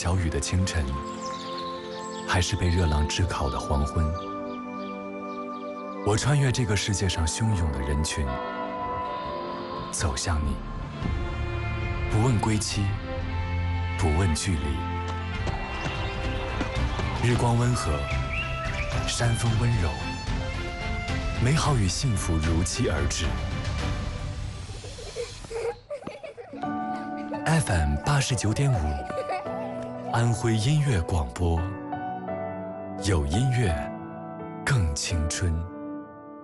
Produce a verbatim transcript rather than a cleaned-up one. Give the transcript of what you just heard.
小雨的清晨，还是被热浪炙烤的黄昏。我穿越这个世界上汹涌的人群，走向你，不问归期，不问距离。日光温和，山风温柔，美好与幸福如期而至。F M 八十九点五，安徽音乐广播，有音乐更青春。